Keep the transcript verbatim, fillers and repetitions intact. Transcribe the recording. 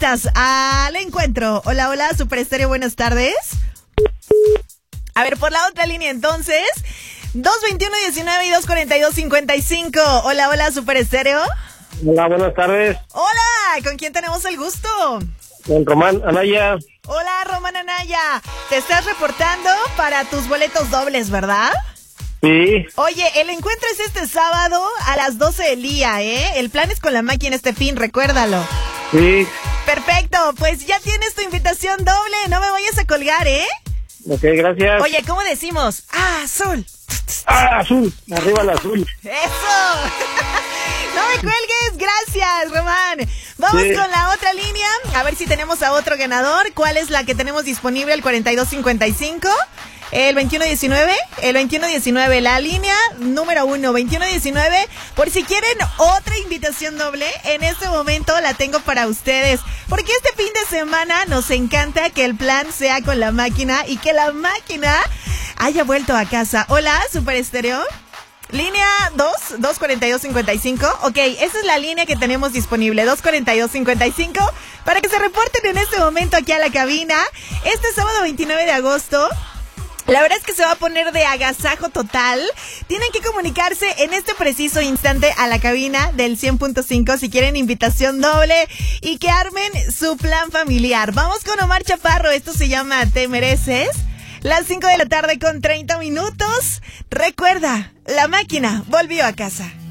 listas al encuentro. Hola, hola, Super Estéreo, buenas tardes. A ver, por la otra línea entonces, dos veintiuno diecinueve y dos cuarenta y dos cincuenta y cinco. Hola, hola, Super Estéreo. Hola, buenas tardes. Hola, ¿con quién tenemos el gusto? Con Román Anaya. Hola, Román Anaya. Te estás reportando para tus boletos dobles, ¿verdad? Sí. Oye, el encuentro es este sábado a las doce del día, ¿eh? El plan es con la máquina este fin, recuérdalo. Sí. Perfecto, pues ya tienes tu invitación doble, no me vayas a colgar, ¿eh? Ok, gracias. Oye, ¿cómo decimos? ¡Ah, azul! ¡Ah, azul! Arriba el azul. ¡Eso! No me cuelgues, gracias, Román. Vamos Sí. con la otra línea, a ver si tenemos a otro ganador. ¿Cuál es la que tenemos disponible? El cuarenta y dos cincuenta y cinco, el veintiuno diecinueve, el veintiuno diecinueve, la línea número uno, veintiuno diecinueve. Por si quieren otra invitación doble, en este momento la tengo para ustedes. Porque este fin de semana nos encanta que el plan sea con la máquina y que la máquina haya vuelto a casa. Hola, Super Estéreo. Línea dos, dos cuarenta y dos cincuenta y cinco. Ok, esa es la línea que tenemos disponible, dos cuarenta y dos cincuenta y cinco. Para que se reporten en este momento aquí a la cabina. Este sábado veintinueve de agosto. La verdad es que se va a poner de agasajo total. Tienen que comunicarse en este preciso instante a la cabina del cien punto cinco si quieren invitación doble y que armen su plan familiar. Vamos con Omar Chaparro, esto se llama Te Mereces. Las cinco de la tarde con treinta minutos. Recuerda, la máquina volvió a casa.